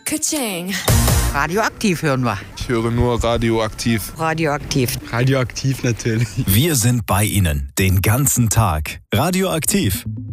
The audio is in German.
Ka-ching. Radioaktiv hören wir. Ich höre nur Radioaktiv. Radioaktiv. Radioaktiv natürlich. Wir sind bei Ihnen den ganzen Tag. Radioaktiv.